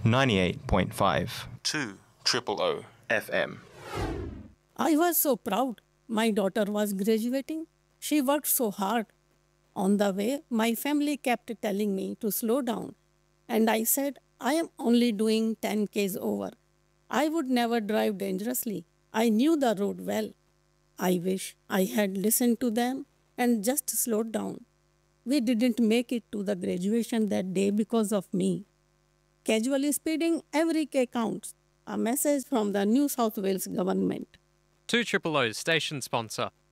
98.5 2 Triple O FM. I was so proud. My daughter was graduating. She worked so hard. On the way, my family kept telling me to slow down. And I said, I am only doing 10 Ks over. I would never drive dangerously. I knew the road well. I wish I had listened to them and just slowed down. We didn't make it to the graduation that day because of me. Casually speeding, every K counts. A message from the New South Wales government. 2 Triple O's station sponsor.